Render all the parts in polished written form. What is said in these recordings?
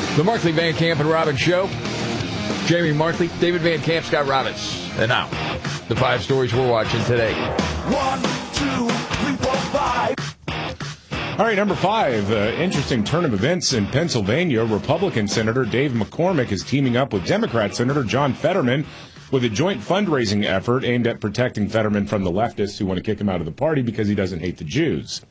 The Markley, Van Camp, and Robbins Show. Jamie Markley, David Van Camp, Scott Robbins. And now, the 5 stories we're watching today. 1, 2, 3, 4, 5. All right, number 5, interesting turn of events in Pennsylvania. Republican Senator Dave McCormick is teaming up with Democrat Senator John Fetterman with a joint fundraising effort aimed at protecting Fetterman from the leftists who want to kick him out of the party because he doesn't hate the Jews.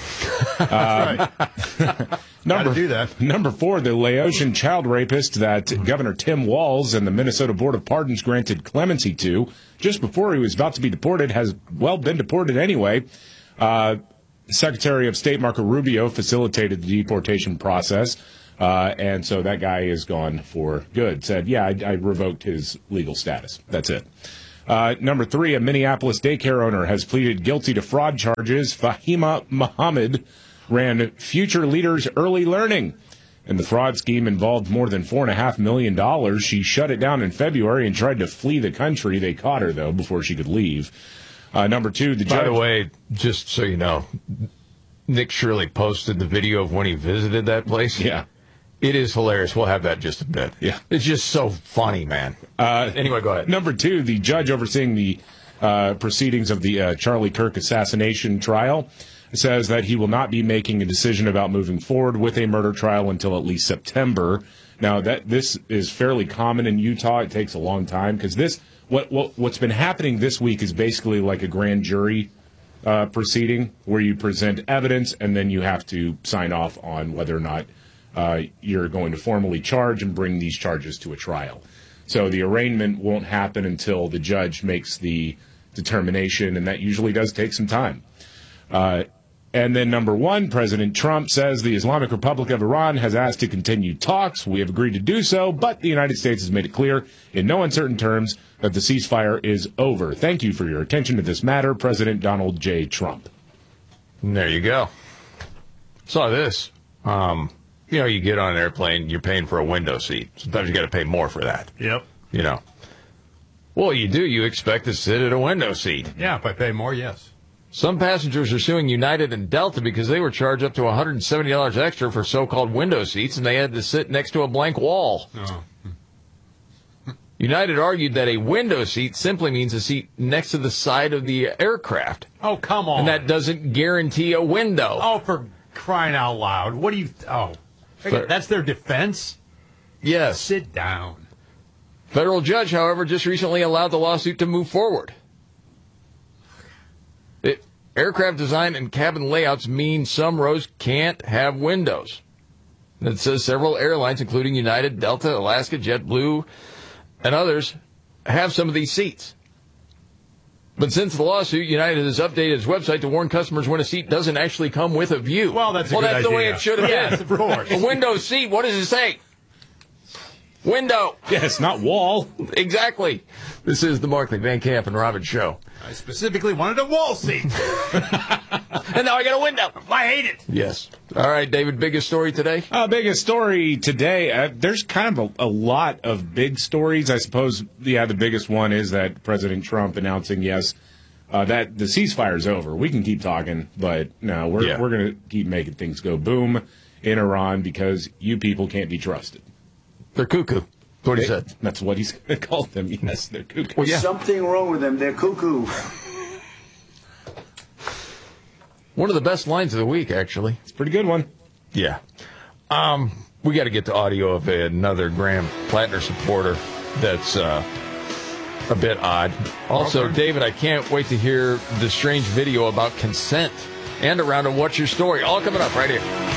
That's right. Number 4, the Laotian child rapist that Governor Tim Walz and the Minnesota Board of Pardons granted clemency to just before he was about to be deported has, been deported anyway. Secretary of State Marco Rubio facilitated the deportation process, and so that guy is gone for good. Said, I revoked his legal status. That's it. Number 3, a Minneapolis daycare owner has pleaded guilty to fraud charges. Fahima Muhammad ran Future Leaders Early Learning, and the fraud scheme involved more than $4.5 million. She shut it down in February and tried to flee the country. They caught her, though, before she could leave. Number 2, the judge... By the way, just so you know, Nick Shirley posted the video of when he visited that place. Yeah. It is hilarious. We'll have that in just a bit. Yeah. It's just so funny, man. Anyway, go ahead. Number 2, the judge overseeing the proceedings of the Charlie Kirk assassination trial says that he will not be making a decision about moving forward with a murder trial until at least September. Now, this is fairly common in Utah. It takes a long time because what's been happening this week is basically like a grand jury proceeding where you present evidence and then you have to sign off on whether or not you're going to formally charge and bring these charges to a trial. So the arraignment won't happen until the judge makes the determination, and that usually does take some time. And then number 1, President Trump says the Islamic Republic of Iran has asked to continue talks. We have agreed to do so, but the United States has made it clear in no uncertain terms that the ceasefire is over. Thank you for your attention to this matter, President Donald J. Trump. There you go. Saw this. You get on an airplane, you're paying for a window seat. Sometimes you got to pay more for that. Yep. Well, you do. You expect to sit at a window seat. Yeah, if I pay more, yes. Some passengers are suing United and Delta because they were charged up to $170 extra for so-called window seats, and they had to sit next to a blank wall. Oh. United argued that a window seat simply means a seat next to the side of the aircraft. Oh, come on. And that doesn't guarantee a window. Oh, for crying out loud. What do you... Oh, that's their defense? Yes. Sit down. Federal judge, however, just recently allowed the lawsuit to move forward. Aircraft design and cabin layouts mean some rows can't have windows. It says several airlines, including United, Delta, Alaska, JetBlue, and others, have some of these seats. But since the lawsuit, United has updated its website to warn customers when a seat doesn't actually come with a view. Well, that's the way it should have been. Yes, of course. A window seat, what does it say? Window. Yes, not wall. Exactly. This is the Markley, Van Camp, and Robbins Show. I specifically wanted a wall seat. And now I got a window. I hate it. Yes. All right, David, biggest story today? Biggest story today. There's kind of a lot of big stories. I suppose, the biggest one is that President Trump announcing, that the ceasefire is over. We can keep talking, but no, we're going to keep making things go boom in Iran because you people can't be trusted. They're cuckoo. That's what he said. That's what he's going to call them. Yes, they're cuckoo. Well, Something wrong with them. They're cuckoo. One of the best lines of the week, actually. It's a pretty good one. Yeah. We got to get the audio of another Graham Plattner supporter that's a bit odd. Also, David, I can't wait to hear the strange video about consent and around a What's Your Story. All coming up right here.